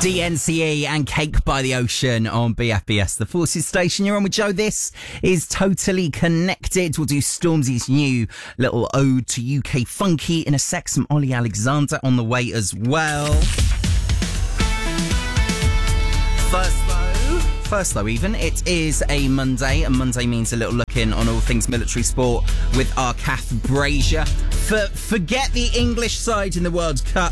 DNCE and Cake by the Ocean on BFBS, the Forces station. You're on with Joe. This is Totally Connected. We'll do Stormzy's new little ode to UK funky in a sec. Some Ollie Alexander on the way as well. First though, it is a Monday, and Monday means a little look in on all things military sport with our Kath Brazier. Forget the English side in the World Cup.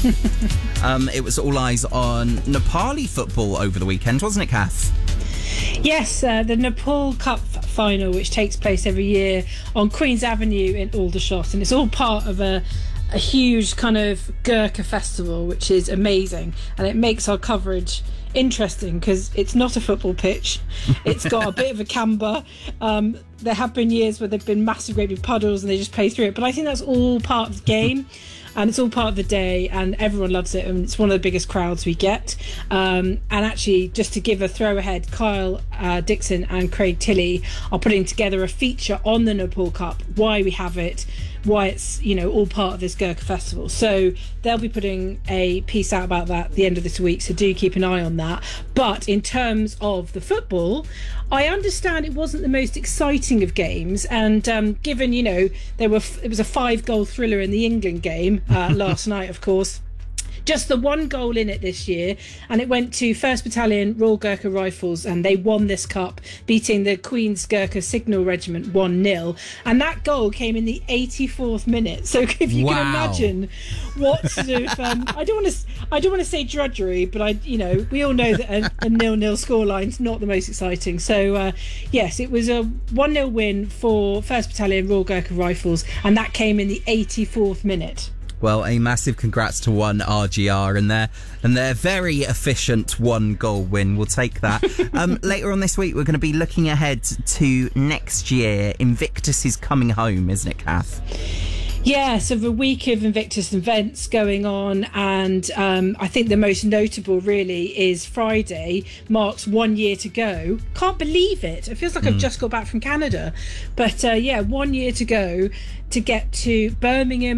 It was all eyes on Nepali football over the weekend, wasn't it, Kath? Yes, the Nepal Cup final, which takes place every year on Queen's Avenue in Aldershot, and it's all part of a huge kind of Gurkha festival, which is amazing, and it makes our coverage interesting because it's not a football pitch. It's got a bit of a camber. There have been years where there've been massive great big puddles and they just play through it, but I think that's all part of the game. And it's all part of the day, and everyone loves it, and it's one of the biggest crowds we get. And actually, just to give a throw ahead, Kyle Dixon and Craig Tilley are putting together a feature on the Nepal Cup, why we have it, why it's, you know, all part of this Gurkha festival. So they'll be putting a piece out about that at the end of this week, so do keep an eye on that. But in terms of the football, I understand it wasn't the most exciting of games, and given, you know, it was a 5-goal thriller in the England game last night, of course. Just the one goal in it this year, and it went to 1st Battalion Royal Gurkha Rifles, and they won this cup, beating the Queen's Gurkha Signal Regiment 1-0. And that goal came in the 84th minute. So if you can imagine what sort of I don't want to say drudgery, but we all know that a 0-0 scoreline's not the most exciting. So yes, it was a 1-0 win for 1st Battalion Royal Gurkha Rifles, and that came in the 84th minute. Well, a massive congrats to one RGR and their very efficient 1-goal win. We'll take that. Later on this week, we're going to be looking ahead to next year. Invictus is coming home, isn't it, Kath? Yeah, so the week of Invictus events going on, and I think the most notable really is Friday marks 1 year to go. Can't believe it. It feels like I've just got back from Canada. But 1 year to go to get to Birmingham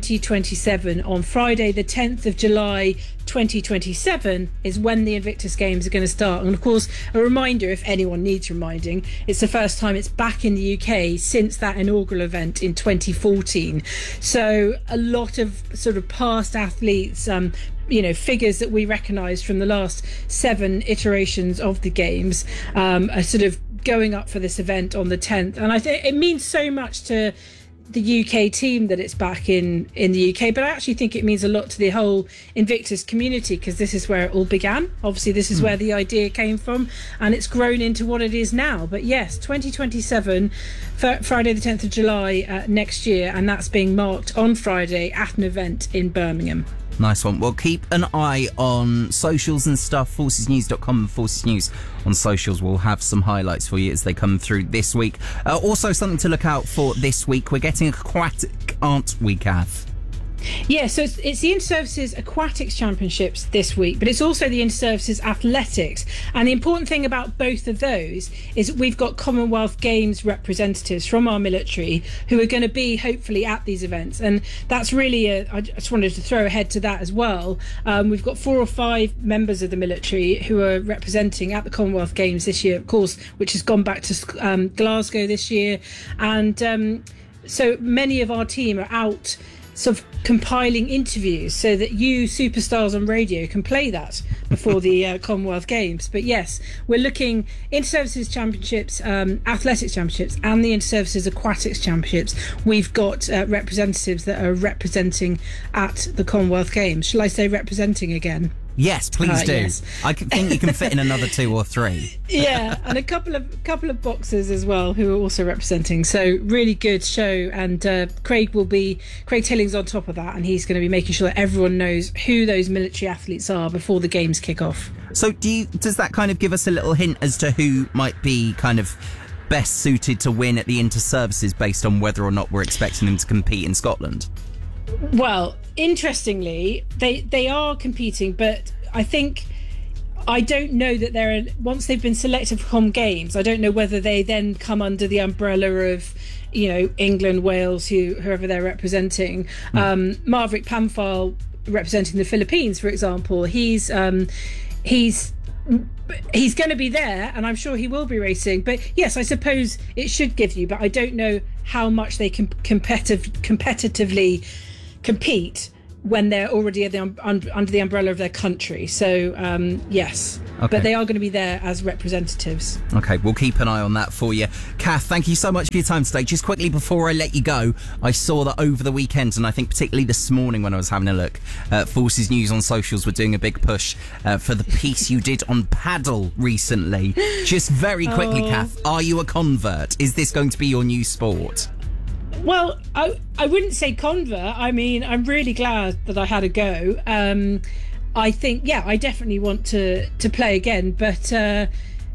2027 on Friday the 10th of July 2027 is when the Invictus Games are going to start. And of course, a reminder, if anyone needs reminding, it's the first time it's back in the UK since that inaugural event in 2014. So a lot of sort of past athletes, figures that we recognise from the last 7 iterations of the games are sort of going up for this event on the 10th. And I think it means so much to the UK team that it's back in the UK, but I actually think it means a lot to the whole Invictus community, because this is where it all began. Obviously this is where the idea came from, and it's grown into what it is now. But yes, 2027, Friday the 10th of July next year, and that's being marked on Friday at an event in Birmingham. Nice one. Well, keep an eye on socials and stuff. ForcesNews.com and Forces News on socials. We'll have some highlights for you as they come through this week. Also, something to look out for this week. We're getting aquatic, aren't we, Kath? Yeah, so it's the Inter-Services Aquatics Championships this week, but it's also the Inter-Services Athletics. And the important thing about both of those is we've got Commonwealth Games representatives from our military who are going to be hopefully at these events. And that's really, I just wanted to throw ahead to that as well. We've got 4 or 5 members of the military who are representing at the Commonwealth Games this year, of course, which has gone back to Glasgow this year. And so many of our team are out sort of compiling interviews so that you superstars on radio can play that before the Commonwealth Games. But yes, we're looking Inter-Services Championships, Athletics Championships, and the Inter-Services Aquatics Championships. We've got representatives that are representing at the Commonwealth Games. Shall I say representing again? Yes, please do. Yes. I think you can fit in another 2 or 3. Yeah, and a couple of boxers as well who are also representing. So really good show, and Craig Tilling's on top of that, and he's going to be making sure that everyone knows who those military athletes are before the games kick off. So does that kind of give us a little hint as to who might be kind of best suited to win at the Inter-Services based on whether or not we're expecting them to compete in Scotland? Well, interestingly, they are competing, but I don't know that once they've been selected for Com Games, I don't know whether they then come under the umbrella of, England, Wales, whoever they're representing. Marvick Pamphile representing the Philippines, for example. He's going to be there, and I'm sure he will be racing. But yes, I suppose it should give you, but I don't know how much they can competitively compete when they're already under the umbrella of their country. So yes, okay. But they are going to be there as representatives. Okay, we'll keep an eye on that for you. Kath, thank you so much for your time today. Just quickly before I let you go, I saw that over the weekend, and I think particularly this morning when I was having a look, Forces News on socials were doing a big push for the piece you did on paddle recently. Just very quickly, Kath, are you a convert? Is this going to be your new sport? Well, I wouldn't say convert. I mean, I'm really glad that I had a go. I think, yeah, I definitely want to play again, but I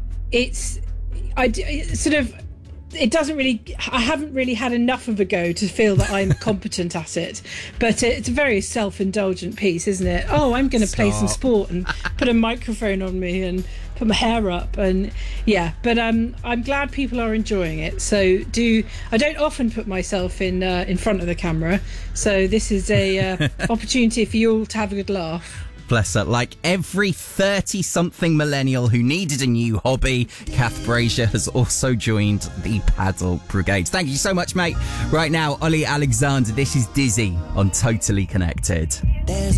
haven't really had enough of a go to feel that I'm competent at it. But it's a very self-indulgent piece, isn't it? Oh, I'm going to play some sport and put a microphone on me and put my hair up, and yeah. But I'm glad people are enjoying it. So I don't often put myself in front of the camera, so this is a opportunity for you all to have a good laugh. Bless her. Like every 30-something millennial who needed a new hobby, Kath Brazier has also joined the paddle brigade. Thank you so much, mate. Right now, Ollie Alexander, this is Dizzy on Totally Connected.